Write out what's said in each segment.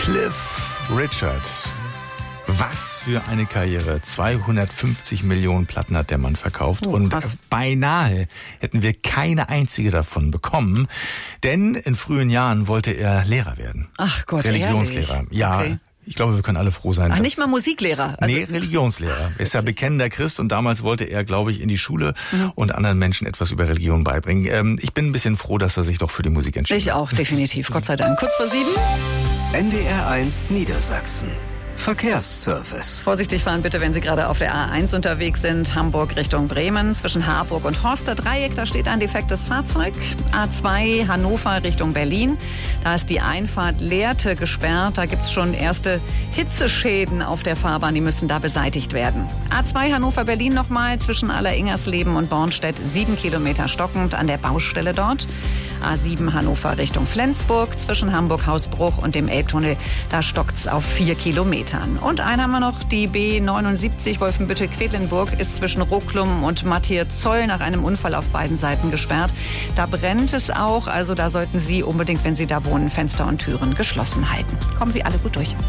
Cliff Richard. Was für eine Karriere. 250 Millionen Platten hat der Mann verkauft. Und beinahe hätten wir keine einzige davon bekommen. Denn in frühen Jahren wollte er Lehrer werden. Ach Gott, Religionslehrer. Ehrlich? Ja. Okay. Ich glaube, wir können alle froh sein. Ach, nicht mal Musiklehrer? Nee, Religionslehrer. Er ist ja bekennender Christ und damals wollte er, glaube ich, in die Schule und anderen Menschen etwas über Religion beibringen. Ich bin ein bisschen froh, dass er sich doch für die Musik entschieden hat. Ich auch, definitiv. Gott sei Dank. Kurz vor 7. NDR1 Niedersachsen. Verkehrsservice. Vorsichtig fahren bitte, wenn Sie gerade auf der A1 unterwegs sind. Hamburg Richtung Bremen. Zwischen Harburg und Horster Dreieck, da steht ein defektes Fahrzeug. A2 Hannover Richtung Berlin. Da ist die Einfahrt Lehrte gesperrt. Da gibt es schon erste Hitzeschäden auf der Fahrbahn. Die müssen da beseitigt werden. A2 Hannover Berlin nochmal. Zwischen Alleringersleben und Bornstedt 7 Kilometer stockend an der Baustelle dort. A7 Hannover Richtung Flensburg. Zwischen Hamburg-Hausbruch und dem Elbtunnel. Da stockt es auf 4 Kilometer. Und einen haben wir noch, die B79 Wolfenbüttel-Quedlinburg ist zwischen Rucklum und Matthias-Zoll nach einem Unfall auf beiden Seiten gesperrt. Da brennt es auch, also da sollten Sie unbedingt, wenn Sie da wohnen, Fenster und Türen geschlossen halten. Kommen Sie alle gut durch.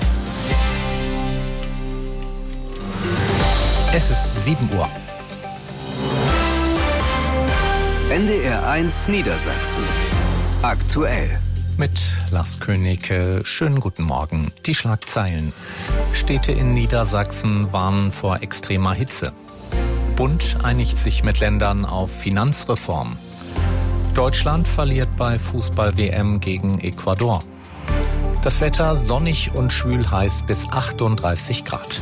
Es ist 7 Uhr. NDR1 Niedersachsen. Aktuell. Mit Lars Königke, schönen guten Morgen. Die Schlagzeilen. Städte in Niedersachsen warnen vor extremer Hitze. Bund einigt sich mit Ländern auf Finanzreform. Deutschland verliert bei Fußball-WM gegen Ecuador. Das Wetter sonnig und schwül heiß bis 38 Grad.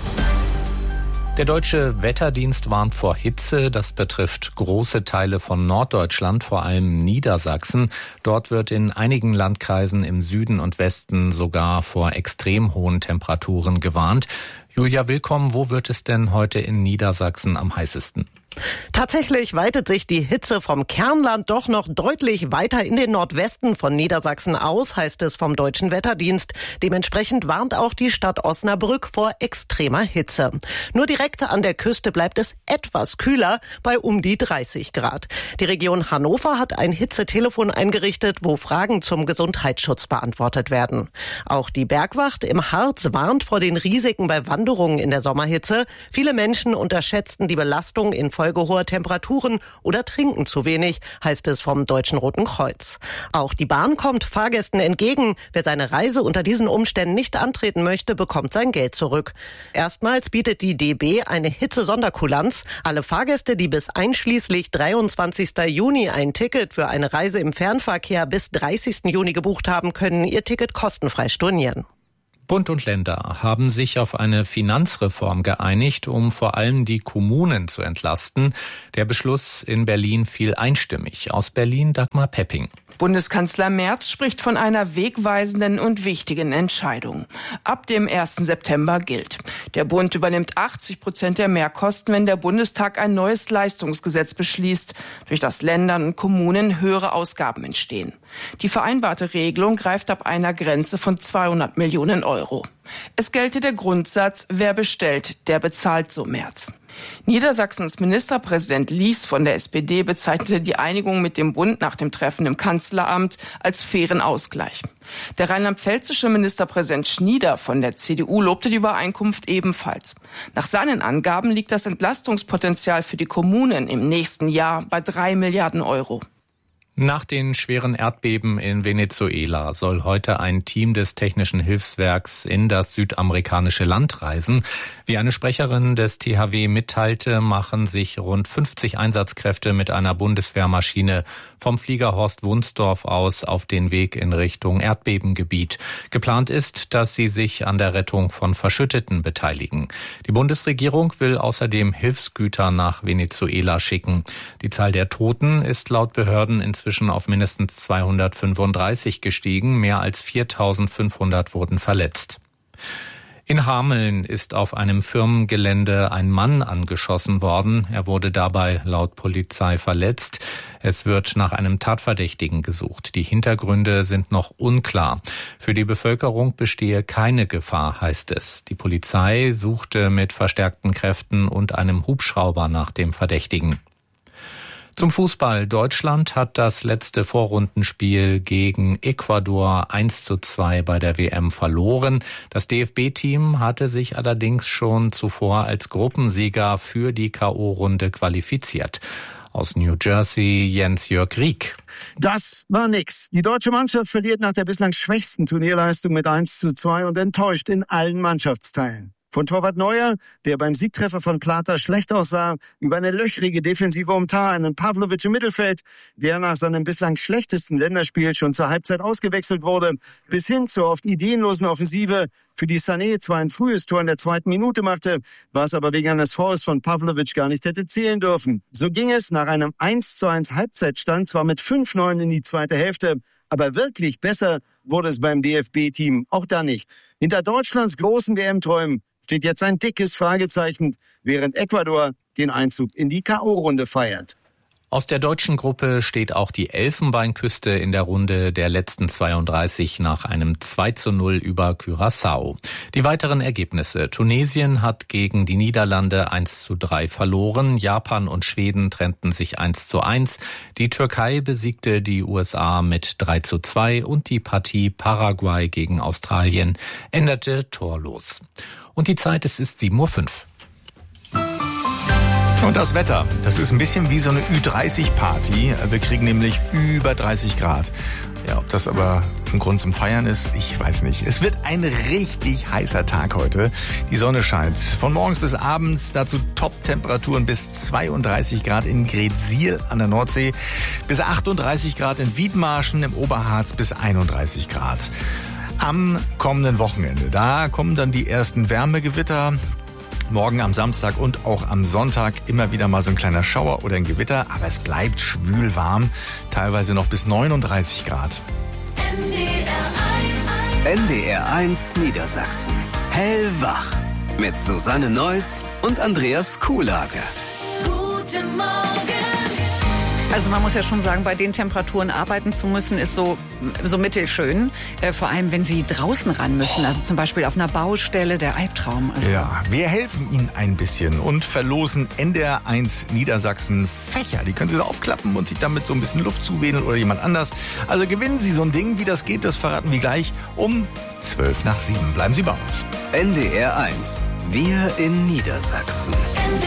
Der Deutsche Wetterdienst warnt vor Hitze. Das betrifft große Teile von Norddeutschland, vor allem Niedersachsen. Dort wird in einigen Landkreisen im Süden und Westen sogar vor extrem hohen Temperaturen gewarnt. Julia, willkommen. Wo wird es denn heute in Niedersachsen am heißesten? Tatsächlich weitet sich die Hitze vom Kernland doch noch deutlich weiter in den Nordwesten von Niedersachsen aus, heißt es vom Deutschen Wetterdienst. Dementsprechend warnt auch die Stadt Osnabrück vor extremer Hitze. Nur direkt an der Küste bleibt es etwas kühler, bei um die 30 Grad. Die Region Hannover hat ein Hitzetelefon eingerichtet, wo Fragen zum Gesundheitsschutz beantwortet werden. Auch die Bergwacht im Harz warnt vor den Risiken bei Wanderungen in der Sommerhitze. Viele Menschen unterschätzten die Belastung infolge hoher Temperaturen oder trinken zu wenig, heißt es vom Deutschen Roten Kreuz. Auch die Bahn kommt Fahrgästen entgegen. Wer seine Reise unter diesen Umständen nicht antreten möchte, bekommt sein Geld zurück. Erstmals bietet die DB eine Hitze-Sonderkulanz. Alle Fahrgäste, die bis einschließlich 23. Juni ein Ticket für eine Reise im Fernverkehr bis 30. Juni gebucht haben, können ihr Ticket kostenfrei stornieren. Bund und Länder haben sich auf eine Finanzreform geeinigt, um vor allem die Kommunen zu entlasten. Der Beschluss in Berlin fiel einstimmig. Aus Berlin Dagmar Pepping. Bundeskanzler Merz spricht von einer wegweisenden und wichtigen Entscheidung. Ab dem 1. September gilt: Der Bund übernimmt 80% der Mehrkosten, wenn der Bundestag ein neues Leistungsgesetz beschließt, durch das Ländern und Kommunen höhere Ausgaben entstehen. Die vereinbarte Regelung greift ab einer Grenze von 200 Millionen Euro. Es gelte der Grundsatz, wer bestellt, der bezahlt, so Merz. Niedersachsens Ministerpräsident Lies von der SPD bezeichnete die Einigung mit dem Bund nach dem Treffen im Kanzleramt als fairen Ausgleich. Der rheinland-pfälzische Ministerpräsident Schnieder von der CDU lobte die Übereinkunft ebenfalls. Nach seinen Angaben liegt das Entlastungspotenzial für die Kommunen im nächsten Jahr bei 3 Milliarden Euro. Nach den schweren Erdbeben in Venezuela soll heute ein Team des Technischen Hilfswerks in das südamerikanische Land reisen. Wie eine Sprecherin des THW mitteilte, machen sich rund 50 Einsatzkräfte mit einer Bundeswehrmaschine vom Flieger Horst Wunsdorf aus auf den Weg in Richtung Erdbebengebiet. Geplant ist, dass sie sich an der Rettung von Verschütteten beteiligen. Die Bundesregierung will außerdem Hilfsgüter nach Venezuela schicken. Die Zahl der Toten ist laut Behörden inzwischen auf mindestens 235 gestiegen. Mehr als 4.500 wurden verletzt. In Hameln ist auf einem Firmengelände ein Mann angeschossen worden. Er wurde dabei laut Polizei verletzt. Es wird nach einem Tatverdächtigen gesucht. Die Hintergründe sind noch unklar. Für die Bevölkerung bestehe keine Gefahr, heißt es. Die Polizei suchte mit verstärkten Kräften und einem Hubschrauber nach dem Verdächtigen. Zum Fußball. Deutschland hat das letzte Vorrundenspiel gegen Ecuador 1:2 bei der WM verloren. Das DFB-Team hatte sich allerdings schon zuvor als Gruppensieger für die K.O.-Runde qualifiziert. Aus New Jersey, Jens-Jörg Rieck. Das war nix. Die deutsche Mannschaft verliert nach der bislang schwächsten Turnierleistung mit 1:2 und enttäuscht in allen Mannschaftsteilen. Von Torwart Neuer, der beim Siegtreffer von Plata schlecht aussah, über eine löchrige Defensive um Tah, einen Pavlovic im Mittelfeld, der nach seinem bislang schlechtesten Länderspiel schon zur Halbzeit ausgewechselt wurde, bis hin zur oft ideenlosen Offensive, für die Sané zwar ein frühes Tor in der 2. Minute machte, was aber wegen eines Fouls von Pavlovic gar nicht hätte zählen dürfen. So ging es nach einem 1:1 Halbzeitstand zwar mit 5:9 in die zweite Hälfte, aber wirklich besser wurde es beim DFB-Team auch da nicht. Hinter Deutschlands großen WM-Träumen steht jetzt ein dickes Fragezeichen, während Ecuador den Einzug in die K.O.-Runde feiert. Aus der deutschen Gruppe steht auch die Elfenbeinküste in der Runde der letzten 32 nach einem 2:0 über Curaçao. Die weiteren Ergebnisse. Tunesien hat gegen die Niederlande 1:3 verloren. Japan und Schweden trennten sich 1:1. Die Türkei besiegte die USA mit 3:2 und die Partie Paraguay gegen Australien endete torlos. Und die Zeit, es ist 7:05 Uhr. Und das Wetter, das ist ein bisschen wie so eine Ü30-Party. Wir kriegen nämlich über 30 Grad. Ja, ob das aber ein Grund zum Feiern ist, ich weiß nicht. Es wird ein richtig heißer Tag heute. Die Sonne scheint von morgens bis abends, dazu Top-Temperaturen bis 32 Grad in Greetsiel an der Nordsee, bis 38 Grad in Wiedmarschen im Oberharz, bis 31 Grad. Am kommenden Wochenende, da kommen dann die ersten Wärmegewitter. Morgen am Samstag und auch am Sonntag immer wieder mal so ein kleiner Schauer oder ein Gewitter, aber es bleibt schwül warm, teilweise noch bis 39 Grad. NDR1 Niedersachsen. Hellwach. Mit Susanne Neuss und Andreas Kuhlage. Guten Morgen. Also man muss ja schon sagen, bei den Temperaturen arbeiten zu müssen, ist so mittelschön. Vor allem, wenn Sie draußen ran müssen, also zum Beispiel auf einer Baustelle, der Albtraum. Also ja, wir helfen Ihnen ein bisschen und verlosen NDR1 Niedersachsen Fächer. Die können Sie so aufklappen und sich damit so ein bisschen Luft zuwedeln oder jemand anders. Also gewinnen Sie so ein Ding. Wie das geht, das verraten wir gleich um 7:12. Bleiben Sie bei uns. NDR1. Wir in Niedersachsen.